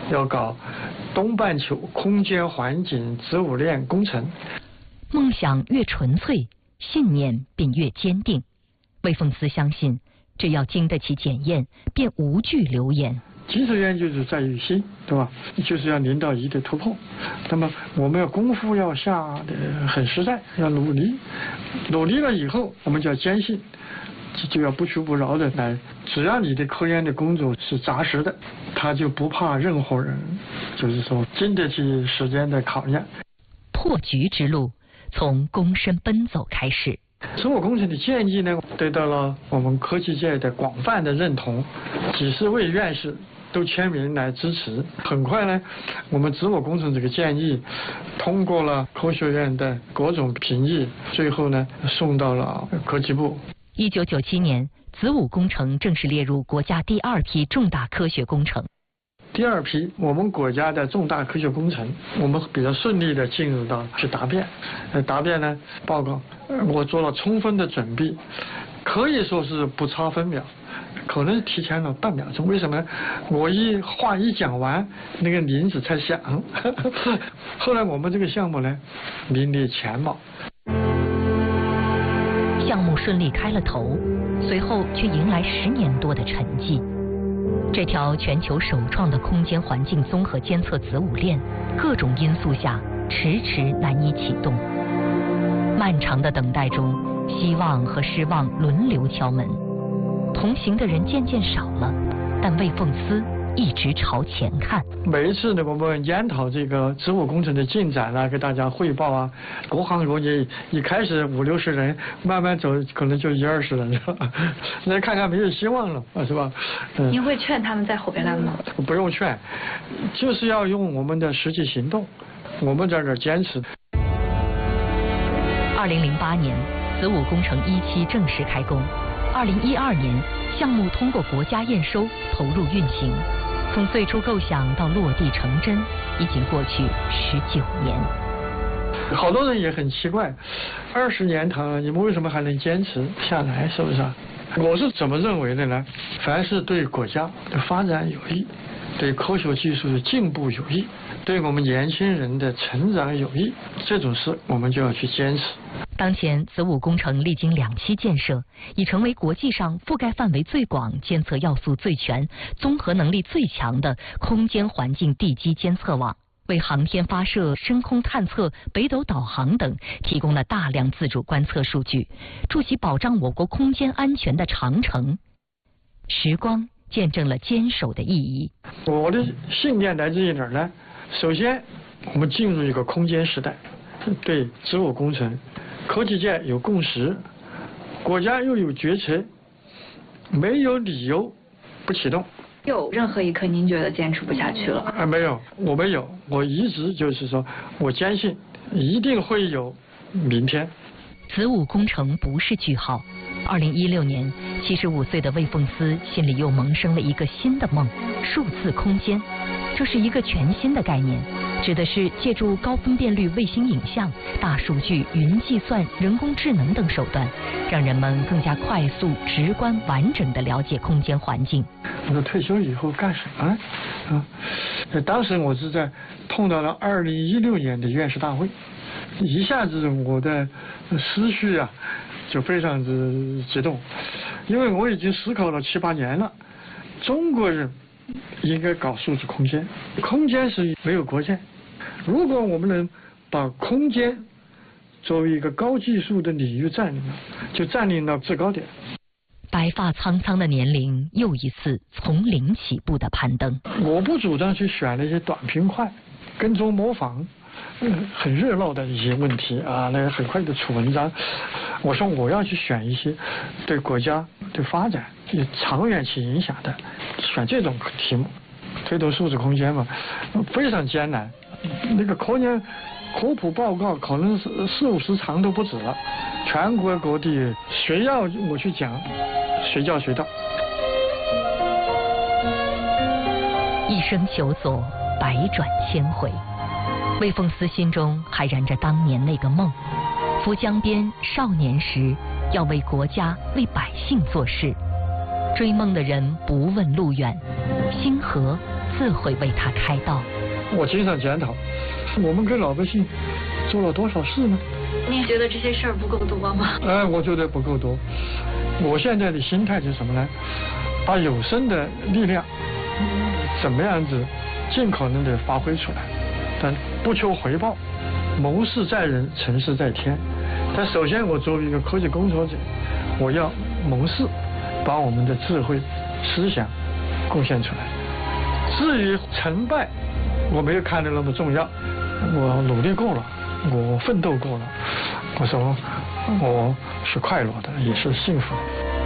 要搞东半球空间环境子午链工程。 梦想越纯粹，信念便越坚定。魏凤思相信，只要经得起检验，便无惧流言。 基础研究就在于心，对吧？就是要0到1的突破。那么我们要功夫要下的很实在，要努力，努力了以后，我们就要坚信，就要不屈不挠的来。只要你的科研的工作是扎实的，他就不怕任何人，就是说经得起时间的考验。 破局之路从躬身奔走开始。 子午工程的建议呢，得到了我们科技界的广泛的认同，几十位院士都签名来支持。很快呢，我们子午工程这个建议通过了科学院的各种评议，最后呢送到了科技部。 1997年，子午工程正式列入国家第2批重大科学工程。 第2批我们国家的重大科学工程，我们比较顺利的进入到去答辩。答辩呢报告，我做了充分的准备，可以说是不差分秒，可能提前了半秒钟。为什么？我话一讲完，那个铃子才响。后来我们这个项目呢，名列前茅。 项目顺利开了头，随后却迎来10年多的沉寂。这条全球首创的空间环境综合监测子午链，各种因素下迟迟难以启动。漫长的等待中，希望和失望轮流敲门。同行的人渐渐少了，但魏凤思一直朝前看。 每一次呢，我们研讨这个子午工程的进展啊，给大家汇报啊，各行各业一开始50、60人，慢慢走可能就20-20人，是吧？那看看没有希望了，是吧？ 您会劝他们再回来吗？ 不用劝，就是要用我们的实际行动，我们在这儿坚持。 2008年，子午工程1期正式开工。2012年，项目通过国家验收，投入运行。从最初构想到落地成真，已经过去19年。 好多人也很奇怪，20年堂了，你们为什么还能坚持下来？是不是啊？我是怎么认为的呢？凡是对国家的发展有益，对科学技术的进步有益，对我们年轻人的成长有益，这种事我们就要去坚持。 当前子午工程历经2期建设，已成为国际上覆盖范围最广、监测要素最全、综合能力最强的空间环境地基监测网，为航天发射、深空探测、北斗导航等提供了大量自主观测数据，筑起保障我国空间安全的长城。时光见证了坚守的意义。 我的信念来自于哪儿呢？首先，我们进入一个空间时代，对子午工程，科技界有共识，国家又有决策，没有理由不启动。 有任何一刻您觉得坚持不下去了？ 没有，我没有，我一直就是说，我坚信一定会有明天。 子午工程不是句号。2016年，75岁的魏凤思心里又萌生了一个新的梦——数字空间。这是一个全新的概念，指的是借助高分辨率卫星影像、大数据、云计算、人工智能等手段，让人们更加快速、直观、完整地了解空间环境。 我说退休以后干什么？当时我是在碰到了2016年的院士大会，一下子我的思绪啊就非常之激动，因为我已经思考了7、8年了，中国人应该搞数字空间，空间是没有国界。如果我们能把空间作为一个高技术的领域占领了，就占领了制高点。 白发苍苍的年龄又一次从零起步的攀登。 我不主张去选那些短平快，跟踪模仿，很热闹的一些问题啊，那个很快的出文章。我说我要去选一些对国家对发展有长远起影响的，选这种题目。推动数字空间嘛，非常艰难。那个科普报告可能是40-50长都不止了，全国各地谁要我去讲，随叫随到。 一生求索，百转千回。魏凤思心中还燃着当年那个梦：浮江边少年时，要为国家、为百姓做事。追梦的人不问路远，星河次会为他开道。 我经常检讨，我们给老百姓做了多少事呢？ 您觉得这些事儿不够多吗？ 我觉得不够多。我现在的心态是什么呢？把有生的力量怎么样子尽可能的发挥出来，但不求回报，谋事在人，成事在天。但首先我作为一个科技工作者，我要谋事，把我们的智慧思想贡献出来。至于成败，我没有看得那么重要。我努力过了，我奋斗过了，我说我是快乐的，也是幸福的。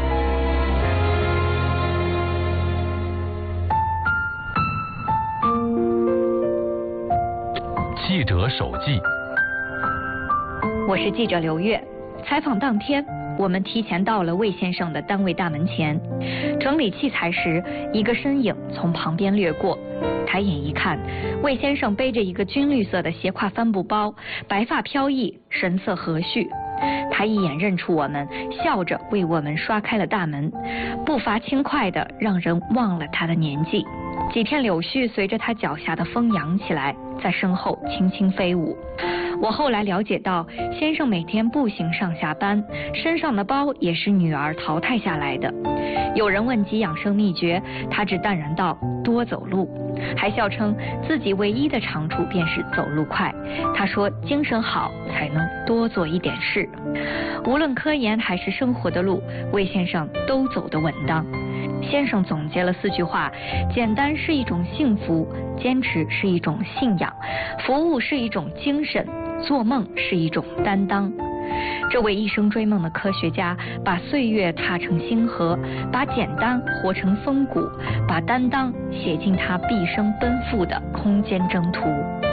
记者手记。 我是记者刘月。采访当天，我们提前到了魏先生的单位大门前，整理器材时，一个身影从旁边掠过。抬眼一看，魏先生背着一个军绿色的斜挎帆布包，白发飘逸，神色和煦。他一眼认出我们，笑着为我们刷开了大门，步伐轻快的让人忘了他的年纪。几片柳絮随着他脚下的风扬起来，在身后轻轻飞舞。我后来了解到，先生每天步行上下班，身上的包也是女儿淘汰下来的。有人问及养生秘诀，他只淡然道：多走路，还笑称自己唯一的长处便是走路快。他说精神好才能多做一点事。无论科研还是生活的路，魏先生都走得稳当。先生总结了4句话：简单是一种幸福，坚持是一种信仰，服务是一种精神，做梦是一种担当。这位一生追梦的科学家，把岁月踏成星河，把简单活成风骨，把担当写进他毕生奔赴的空间征途。